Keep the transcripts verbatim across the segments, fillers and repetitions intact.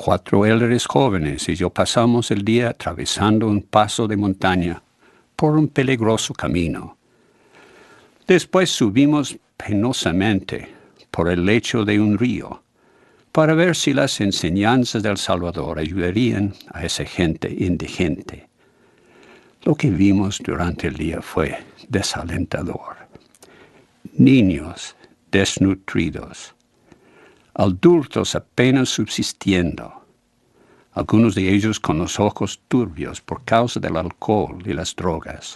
Cuatro élderes jóvenes y yo pasamos el día atravesando un paso de montaña por un peligroso camino. Después subimos penosamente por el lecho de un río para ver si las enseñanzas del Salvador ayudarían a esa gente indigente. Lo que vimos durante el día fue desalentador. Niños desnutridos, adultos apenas subsistiendo, algunos de ellos con los ojos turbios por causa del alcohol y las drogas.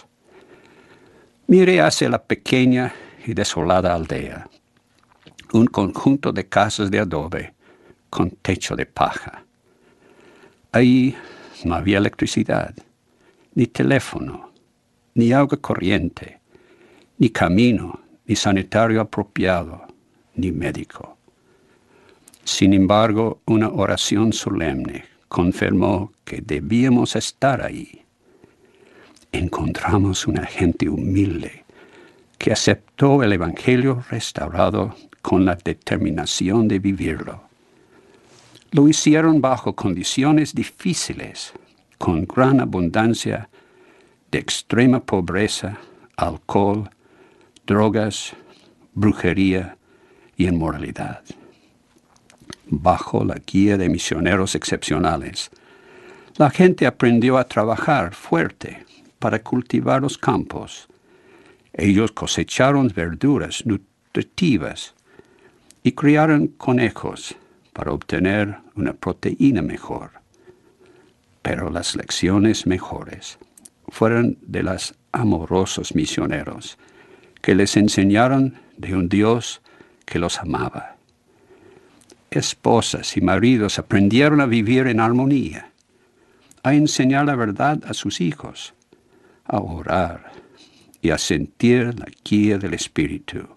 Miré hacia la pequeña y desolada aldea, un conjunto de casas de adobe con techo de paja. Ahí no había electricidad, ni teléfono, ni agua corriente, ni camino, ni sanitario apropiado, ni médico. Sin embargo, una oración solemne confirmó que debíamos estar ahí. Encontramos una gente humilde que aceptó el Evangelio restaurado con la determinación de vivirlo. Lo hicieron bajo condiciones difíciles, con gran abundancia de extrema pobreza, alcohol, drogas, brujería y inmoralidad. Bajo la guía de misioneros excepcionales, la gente aprendió a trabajar fuerte para cultivar los campos. Ellos cosecharon verduras nutritivas y criaron conejos para obtener una proteína mejor. Pero las lecciones mejores fueron de los amorosos misioneros que les enseñaron de un Dios que los amaba. Esposas y maridos aprendieron a vivir en armonía, a enseñar la verdad a sus hijos, a orar y a sentir la guía del Espíritu.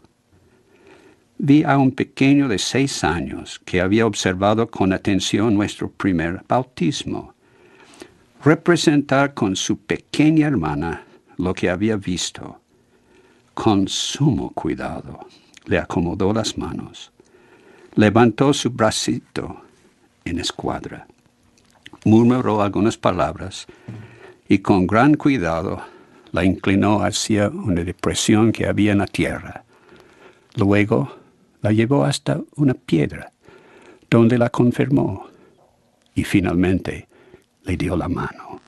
Vi a un pequeño de seis años que había observado con atención nuestro primer bautismo, representar con su pequeña hermana lo que había visto. Con sumo cuidado le acomodó las manos, levantó su bracito en escuadra, murmuró algunas palabras y con gran cuidado la inclinó hacia una depresión que había en la tierra. Luego la llevó hasta una piedra, donde la confirmó y finalmente le dio la mano.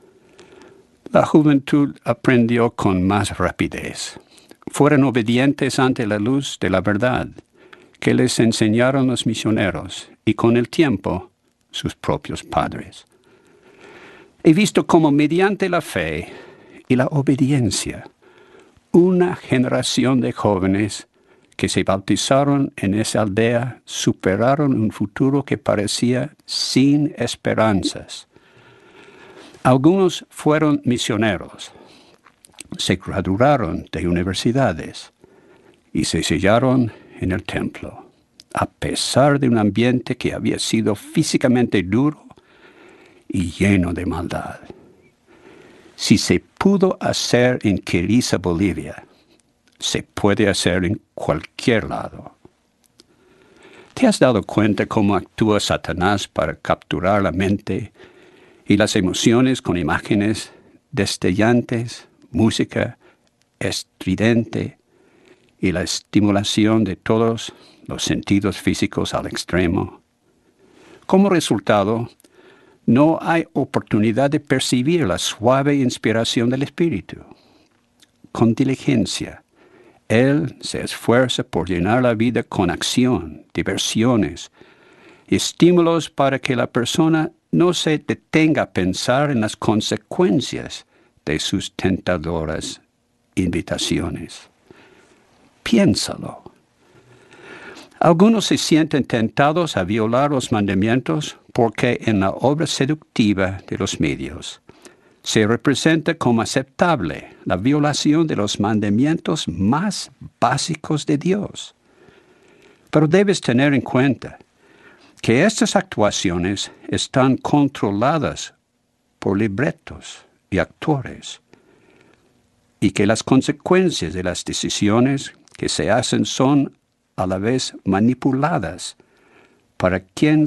La juventud aprendió con más rapidez. Fueron obedientes ante la luz de la verdad que les enseñaron los misioneros y con el tiempo sus propios padres. He visto cómo mediante la fe y la obediencia, una generación de jóvenes que se bautizaron en esa aldea superaron un futuro que parecía sin esperanzas. Algunos fueron misioneros, se graduaron de universidades y se sellaron en el templo, a pesar de un ambiente que había sido físicamente duro y lleno de maldad. Si se pudo hacer en Quiriguá, Bolivia, se puede hacer en cualquier lado. ¿Te has dado cuenta cómo actúa Satanás para capturar la mente y las emociones con imágenes destellantes, música estridente y la estimulación de todos los sentidos físicos al extremo? Como resultado, no hay oportunidad de percibir la suave inspiración del Espíritu. Con diligencia, Él se esfuerza por llenar la vida con acción, diversiones, estímulos para que la persona no se detenga a pensar en las consecuencias de sus tentadoras invitaciones. Piénsalo. Algunos se sienten tentados a violar los mandamientos porque en la obra seductiva de los medios se representa como aceptable la violación de los mandamientos más básicos de Dios. Pero debes tener en cuenta que estas actuaciones están controladas por libretos y actores y que las consecuencias de las decisiones que se hacen son a la vez manipuladas para quien